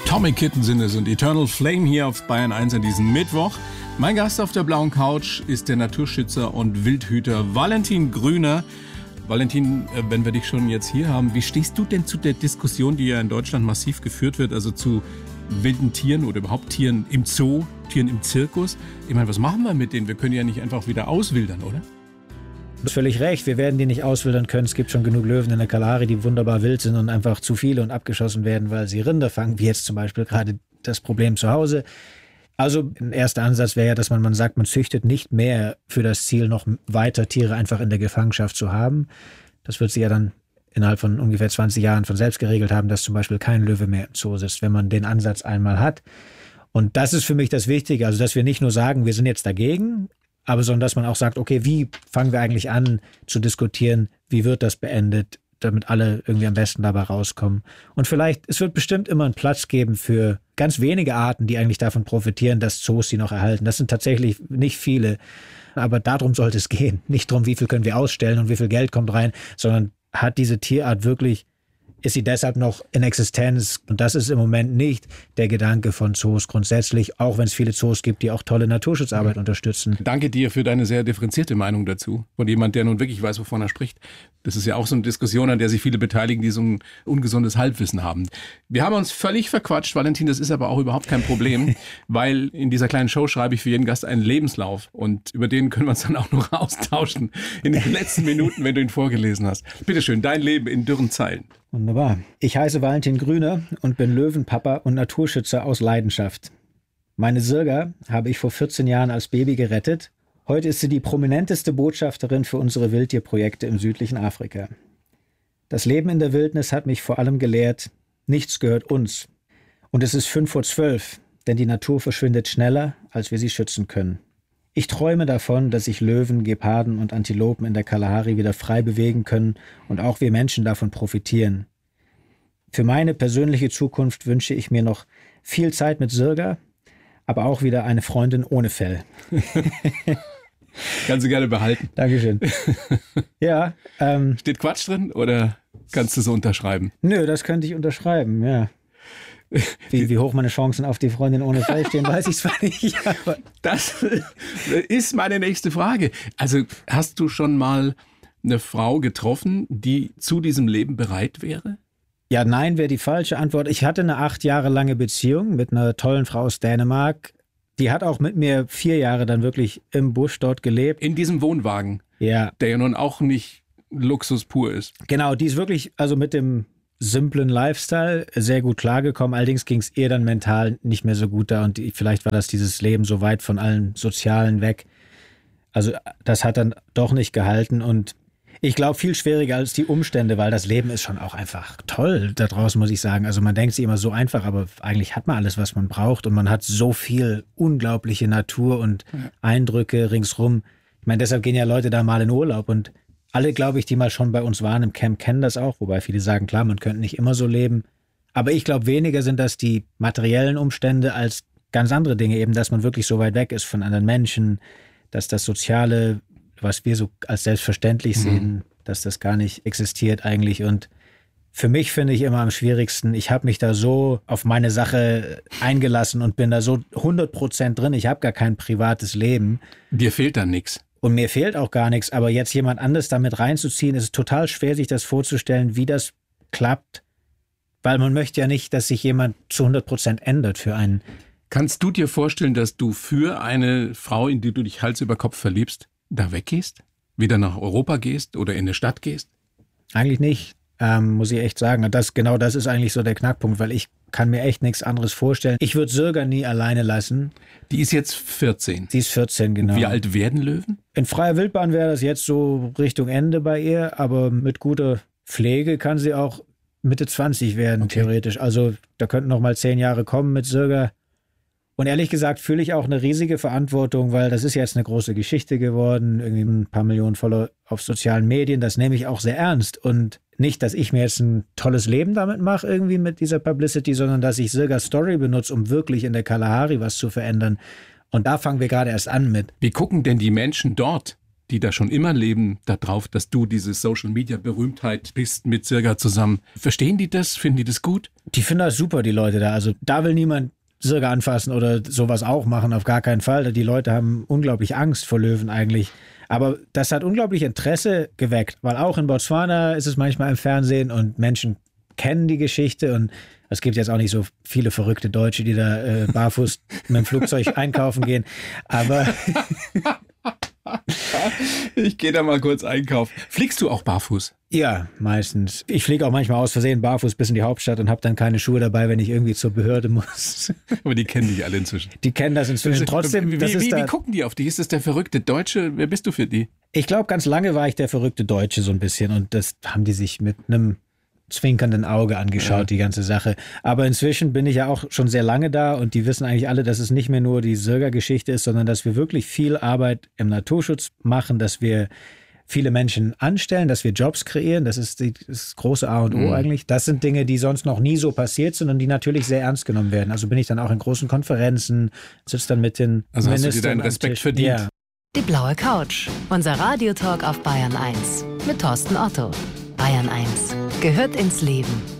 Atomic Kitten sind es und Eternal Flame hier auf Bayern 1 an diesem Mittwoch. Mein Gast auf der blauen Couch ist der Naturschützer und Wildhüter Valentin Grüner. Valentin, wenn wir dich schon jetzt hier haben, wie stehst du denn zu der Diskussion, die ja in Deutschland massiv geführt wird, also zu wilden Tieren oder überhaupt Tieren im Zoo, Tieren im Zirkus? Ich meine, was machen wir mit denen? Wir können ja nicht einfach wieder auswildern, oder? Du hast völlig recht, wir werden die nicht auswildern können. Es gibt schon genug Löwen in der Kalahari, die wunderbar wild sind und einfach zu viele und abgeschossen werden, weil sie Rinder fangen, wie jetzt zum Beispiel gerade das Problem zu Hause. Also ein erster Ansatz wäre ja, dass man sagt, man züchtet nicht mehr für das Ziel, noch weiter Tiere einfach in der Gefangenschaft zu haben. Das wird sich ja dann innerhalb von ungefähr 20 Jahren von selbst geregelt haben, dass zum Beispiel kein Löwe mehr im Zoo sitzt, wenn man den Ansatz einmal hat. Und das ist für mich das Wichtige, also dass wir nicht nur sagen, wir sind jetzt dagegen, aber sondern dass man auch sagt, okay, wie fangen wir eigentlich an zu diskutieren, wie wird das beendet, damit alle irgendwie am besten dabei rauskommen. Und vielleicht, es wird bestimmt immer einen Platz geben für ganz wenige Arten, die eigentlich davon profitieren, dass Zoos sie noch erhalten. Das sind tatsächlich nicht viele, aber darum sollte es gehen. Nicht darum, wie viel können wir ausstellen und wie viel Geld kommt rein, sondern hat diese Tierart wirklich, ist sie deshalb noch in Existenz? Und das ist im Moment nicht der Gedanke von Zoos grundsätzlich, auch wenn es viele Zoos gibt, die auch tolle Naturschutzarbeit unterstützen. Danke dir für deine sehr differenzierte Meinung dazu. Von jemand, der nun wirklich weiß, wovon er spricht. Das ist ja auch so eine Diskussion, an der sich viele beteiligen, die so ein ungesundes Halbwissen haben. Wir haben uns völlig verquatscht, Valentin, das ist aber auch überhaupt kein Problem, weil in dieser kleinen Show schreibe ich für jeden Gast einen Lebenslauf und über den können wir uns dann auch noch austauschen in den letzten Minuten, wenn du ihn vorgelesen hast. Bitteschön, dein Leben in dürren Zeilen. Wunderbar. Ich heiße Valentin Grüner und bin Löwenpapa und Naturschützer aus Leidenschaft. Meine Sirga habe ich vor 14 Jahren als Baby gerettet. Heute ist sie die prominenteste Botschafterin für unsere Wildtierprojekte im südlichen Afrika. Das Leben in der Wildnis hat mich vor allem gelehrt, nichts gehört uns. Und es ist 11:55, denn die Natur verschwindet schneller, als wir sie schützen können. Ich träume davon, dass sich Löwen, Geparden und Antilopen in der Kalahari wieder frei bewegen können und auch wir Menschen davon profitieren. Für meine persönliche Zukunft wünsche ich mir noch viel Zeit mit Sirga, aber auch wieder eine Freundin ohne Fell. Kannst du gerne behalten. Dankeschön. Ja. Steht Quatsch drin oder kannst du so unterschreiben? Nö, das könnte ich unterschreiben, ja. Wie hoch meine Chancen auf die Freundin ohne Fell stehen, weiß ich zwar nicht. Aber das ist meine nächste Frage. Also hast du schon mal eine Frau getroffen, die zu diesem Leben bereit wäre? Ja, nein, wäre die falsche Antwort. Ich hatte eine 8 Jahre lange Beziehung mit einer tollen Frau aus Dänemark. Die hat auch mit mir 4 Jahre dann wirklich im Busch dort gelebt. In diesem Wohnwagen, ja, der ja nun auch nicht Luxus pur ist. Genau, die ist wirklich, also mit dem simplen Lifestyle sehr gut klargekommen. Allerdings ging es ihr dann mental nicht mehr so gut da und vielleicht war das dieses Leben so weit von allen Sozialen weg. Also das hat dann doch nicht gehalten und ich glaube viel schwieriger als die Umstände, weil das Leben ist schon auch einfach toll da draußen, muss ich sagen. Also man denkt sich immer so einfach, aber eigentlich hat man alles, was man braucht und man hat so viel unglaubliche Natur und Eindrücke ringsrum. Ich meine, deshalb gehen ja Leute da mal in Urlaub und alle, glaube ich, die mal schon bei uns waren im Camp, kennen das auch, wobei viele sagen, klar, man könnte nicht immer so leben. Aber ich glaube, weniger sind das die materiellen Umstände als ganz andere Dinge, eben, dass man wirklich so weit weg ist von anderen Menschen, dass das Soziale, was wir so als selbstverständlich sehen, dass das gar nicht existiert eigentlich. Und für mich finde ich immer am schwierigsten, ich habe mich da so auf meine Sache eingelassen und bin da so 100% drin, ich habe gar kein privates Leben. Dir fehlt dann nichts. Und mir fehlt auch gar nichts, aber jetzt jemand anderes damit reinzuziehen, ist total schwer, sich das vorzustellen, wie das klappt, weil man möchte ja nicht, dass sich jemand zu 100% ändert für einen. Kannst du dir vorstellen, dass du für eine Frau, in die du dich Hals über Kopf verliebst, da weggehst? Wieder nach Europa gehst oder in eine Stadt gehst? Eigentlich nicht, muss ich echt sagen. Und das ist eigentlich so der Knackpunkt, weil ich kann mir echt nichts anderes vorstellen. Ich würde Sirga nie alleine lassen. Die ist jetzt 14. Sie ist 14, genau. Wie alt werden Löwen? In freier Wildbahn wäre das jetzt so Richtung Ende bei ihr, aber mit guter Pflege kann sie auch Mitte 20 werden, theoretisch. Also da könnten noch mal 10 Jahre kommen mit Sirga. Und ehrlich gesagt fühle ich auch eine riesige Verantwortung, weil das ist jetzt eine große Geschichte geworden, irgendwie ein paar Millionen Follower auf sozialen Medien, das nehme ich auch sehr ernst. Und nicht, dass ich mir jetzt ein tolles Leben damit mache, irgendwie mit dieser Publicity, sondern dass ich Sirgas Story benutze, um wirklich in der Kalahari was zu verändern. Und da fangen wir gerade erst an mit. Wie gucken denn die Menschen dort die da schon immer leben, darauf, dass du diese Social-Media-Berühmtheit bist mit Sirga zusammen. Verstehen die das? Finden die das gut? Die finden das super, die Leute da. Also da will niemand Sirga anfassen oder sowas auch machen, auf gar keinen Fall. Die Leute haben unglaublich Angst vor Löwen eigentlich. Aber das hat unglaublich Interesse geweckt, weil auch in Botswana ist es manchmal im Fernsehen und Menschen kennen die Geschichte und es gibt jetzt auch nicht so viele verrückte Deutsche, die da barfuß mit dem Flugzeug einkaufen gehen. Aber ich gehe da mal kurz einkaufen. Fliegst du auch barfuß? Ja, meistens. Ich fliege auch manchmal aus Versehen barfuß bis in die Hauptstadt und habe dann keine Schuhe dabei, wenn ich irgendwie zur Behörde muss. Aber die kennen dich alle inzwischen. Die kennen das inzwischen. Trotzdem, wie gucken die auf dich? Ist das der verrückte Deutsche? Wer bist du für die? Ich glaube, ganz lange war ich der verrückte Deutsche so ein bisschen und das haben die sich mit einem zwinkernden Auge angeschaut, die ganze Sache. Aber inzwischen bin ich ja auch schon sehr lange da und die wissen eigentlich alle, dass es nicht mehr nur die Sirga-Geschichte ist, sondern dass wir wirklich viel Arbeit im Naturschutz machen, dass wir viele Menschen anstellen, dass wir Jobs kreieren. Das ist das große A und O eigentlich. Das sind Dinge, die sonst noch nie so passiert sind und die natürlich sehr ernst genommen werden. Also bin ich dann auch in großen Konferenzen, sitze dann mit den Also Ministern hast du dir deinen Respekt verdient? Ja. Die blaue Couch. Unser Radiotalk auf Bayern 1 mit Thorsten Otto. Bayern 1 gehört ins Leben.